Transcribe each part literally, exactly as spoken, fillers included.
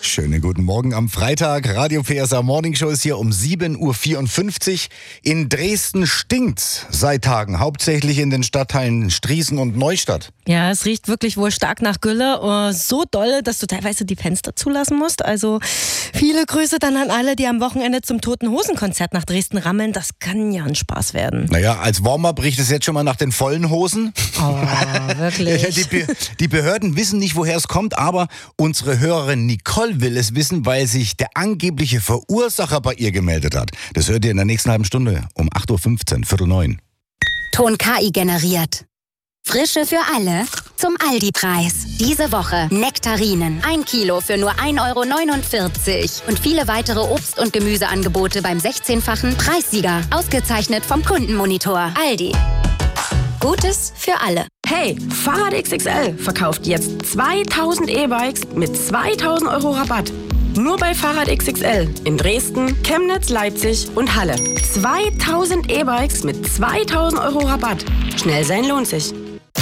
Schönen guten Morgen am Freitag. Radio P S R Morning Show ist hier um sieben Uhr vierundfünfzig. In Dresden stinkt's seit Tagen, hauptsächlich in den Stadtteilen Striesen und Neustadt. Ja, es riecht wirklich wohl stark nach Gülle. So doll, dass du teilweise die Fenster zulassen musst. Also viele Grüße dann an alle, die am Wochenende zum Toten-Hosen-Konzert nach Dresden rammeln. Das kann ja ein Spaß werden. Naja, als Warm-up riecht es jetzt schon mal nach den vollen Hosen. Oh, wirklich? die, Be- die Behörden wissen nicht, woher es kommt, aber unsere Hörerin Nicole will es wissen, weil sich der angebliche Verursacher bei ihr gemeldet hat. Das hört ihr in der nächsten halben Stunde um acht Uhr fünfzehn, Viertel neun. Ton K I generiert. Frische für alle zum Aldi-Preis. Diese Woche Nektarinen. Ein Kilo für nur ein Euro neunundvierzig. Und viele weitere Obst- und Gemüseangebote beim sechzehnfachen Preissieger. Ausgezeichnet vom Kundenmonitor. Aldi. Gutes für alle. Hey, Fahrrad X X L verkauft jetzt zweitausend E-Bikes mit zweitausend Euro Rabatt. Nur bei Fahrrad X X L in Dresden, Chemnitz, Leipzig und Halle. zweitausend E-Bikes mit zweitausend Euro Rabatt. Schnell sein lohnt sich.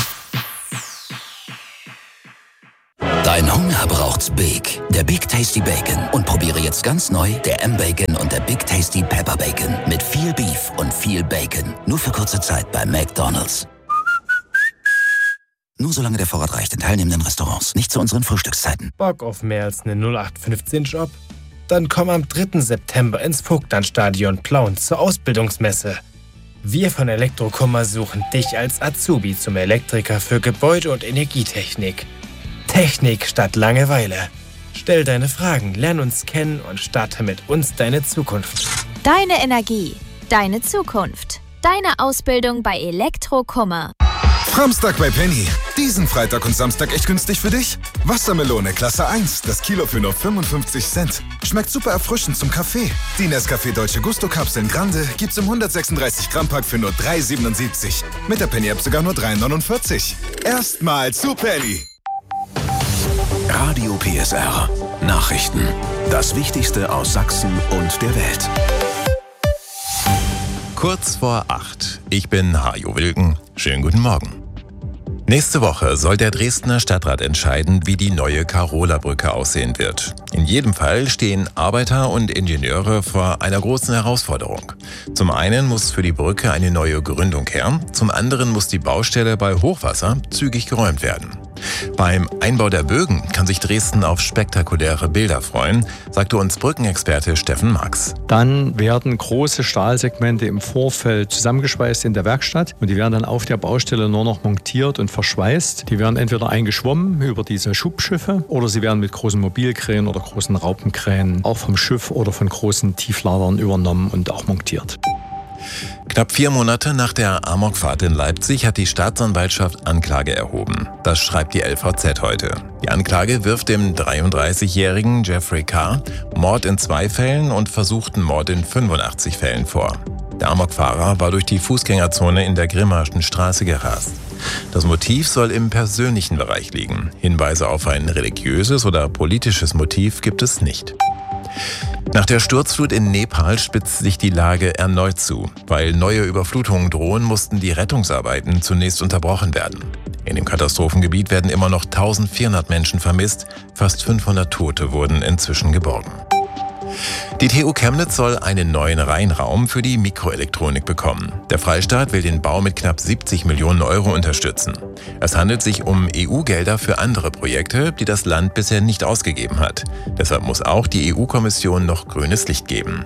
Dein Hunger braucht's Big. Der Big Tasty Bacon. Und probiere jetzt ganz neu der M-Bacon und der Big Tasty Pepper Bacon. Mit viel Beef und viel Bacon. Nur für kurze Zeit bei McDonald's. Nur solange der Vorrat reicht in teilnehmenden Restaurants. Nicht zu unseren Frühstückszeiten. Bock auf mehr als einen null acht fünfzehn Job? Dann komm am dritten September ins Vogtlandstadion Plauen zur Ausbildungsmesse. Wir von Elektrokummer suchen dich als Azubi zum Elektriker für Gebäude- und Energietechnik. Technik statt Langeweile. Stell deine Fragen, lern uns kennen und starte mit uns deine Zukunft. Deine Energie, deine Zukunft. Deine Ausbildung bei Elektrokummer. Samstag bei Penny. Diesen Freitag und Samstag echt günstig für dich? Wassermelone Klasse eins, das Kilo für nur fünfundfünfzig Cent. Schmeckt super erfrischend zum Kaffee. Die Nescafé Dolce Gusto Kapseln Grande gibt's im hundertsechsunddreißig Gramm Pack für nur drei Euro siebenundsiebzig. Mit der Penny App sogar nur drei Euro neunundvierzig. Erstmal zu Penny. Radio P S R. Nachrichten. Das Wichtigste aus Sachsen und der Welt. Kurz vor acht. Ich bin Hajo Wilken. Schönen guten Morgen. Nächste Woche soll der Dresdner Stadtrat entscheiden, wie die neue Karola-Brücke aussehen wird. In jedem Fall stehen Arbeiter und Ingenieure vor einer großen Herausforderung. Zum einen muss für die Brücke eine neue Gründung her, zum anderen muss die Baustelle bei Hochwasser zügig geräumt werden. Beim Einbau der Bögen kann sich Dresden auf spektakuläre Bilder freuen, sagte uns Brückenexperte Steffen Marx. Dann werden große Stahlsegmente im Vorfeld zusammengeschweißt in der Werkstatt und die werden dann auf der Baustelle nur noch montiert und verschweißt. Die werden entweder eingeschwommen über diese Schubschiffe oder sie werden mit großen Mobilkränen oder großen Raupenkränen auch vom Schiff oder von großen Tiefladern übernommen und auch montiert. Knapp vier Monate nach der Amokfahrt in Leipzig hat die Staatsanwaltschaft Anklage erhoben. Das schreibt die L V Z heute. Die Anklage wirft dem dreiunddreißigjährigen Jeffrey K. Mord in zwei Fällen und versuchten Mord in fünfundachtzig Fällen vor. Der Amokfahrer war durch die Fußgängerzone in der Grimmarschen Straße gerast. Das Motiv soll im persönlichen Bereich liegen. Hinweise auf ein religiöses oder politisches Motiv gibt es nicht. Nach der Sturzflut in Nepal spitzt sich die Lage erneut zu. Weil neue Überflutungen drohen, mussten die Rettungsarbeiten zunächst unterbrochen werden. In dem Katastrophengebiet werden immer noch eintausendvierhundert Menschen vermisst, fast fünfhundert Tote wurden inzwischen geborgen. Die T U Chemnitz soll einen neuen Reinraum für die Mikroelektronik bekommen. Der Freistaat will den Bau mit knapp siebzig Millionen Euro unterstützen. Es handelt sich um E U-Gelder für andere Projekte, die das Land bisher nicht ausgegeben hat. Deshalb muss auch die E U-Kommission noch grünes Licht geben.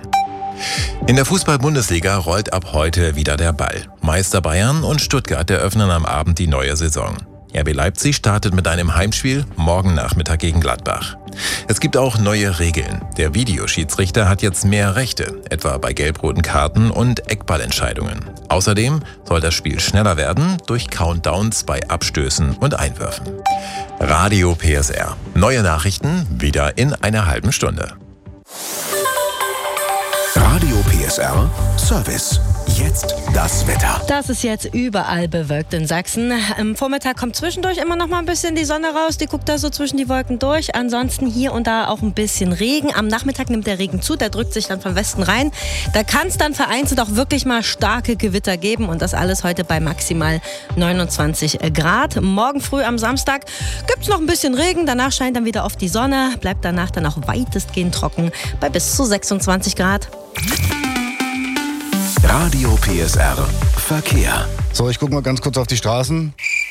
In der Fußball-Bundesliga rollt ab heute wieder der Ball. Meister Bayern und Stuttgart eröffnen am Abend die neue Saison. R B Leipzig startet mit einem Heimspiel morgen Nachmittag gegen Gladbach. Es gibt auch neue Regeln. Der Videoschiedsrichter hat jetzt mehr Rechte, etwa bei gelb-roten Karten und Eckballentscheidungen. Außerdem soll das Spiel schneller werden durch Countdowns bei Abstößen und Einwürfen. Radio P S R. Neue Nachrichten wieder in einer halben Stunde. Radio P S R Service. Jetzt das Wetter. Das ist jetzt überall bewölkt in Sachsen. Am Vormittag kommt zwischendurch immer noch mal ein bisschen die Sonne raus. Die guckt da so zwischen die Wolken durch. Ansonsten hier und da auch ein bisschen Regen. Am Nachmittag nimmt der Regen zu. Der drückt sich dann von Westen rein. Da kann es dann vereinzelt auch wirklich mal starke Gewitter geben. Und das alles heute bei maximal neunundzwanzig Grad. Morgen früh am Samstag gibt es noch ein bisschen Regen. Danach scheint dann wieder oft die Sonne. Bleibt danach dann auch weitestgehend trocken bei bis zu sechsundzwanzig Grad. Radio P S R Verkehr. So, ich gucke mal ganz kurz auf die Straßen.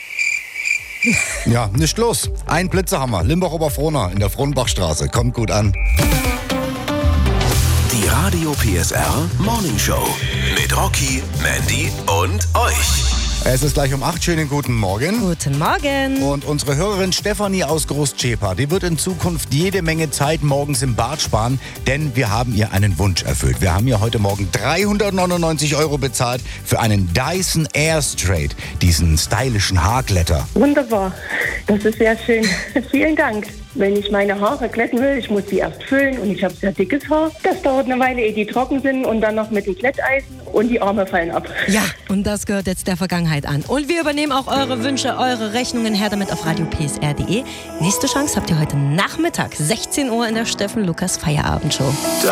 Ja, nicht los. Ein Blitzerhammer, Limbach-Oberfrohna in der Frohnbachstraße. Kommt gut an. Die Radio P S R Morning Show mit Rocky, Mandy und euch. Es ist gleich um acht. Schönen guten Morgen. Guten Morgen. Und unsere Hörerin Stefanie aus Groß-Zschäper, die wird in Zukunft jede Menge Zeit morgens im Bad sparen, denn wir haben ihr einen Wunsch erfüllt. Wir haben ihr heute Morgen dreihundertneunundneunzig Euro bezahlt für einen Dyson Airstraight, diesen stylischen Haarglätter. Wunderbar, das ist sehr schön. Vielen Dank. Wenn ich meine Haare glätten will, ich muss sie erst föhnen und ich habe sehr dickes Haar. Das dauert eine Weile, ehe die trocken sind und dann noch mit dem Glätteisen und die Arme fallen ab. Ja, und das gehört jetzt der Vergangenheit an. Und wir übernehmen auch eure Wünsche, eure Rechnungen her damit auf radio p s r punkt d e. Nächste Chance habt ihr heute Nachmittag, sechzehn Uhr in der Steffen Lukas Feierabendshow.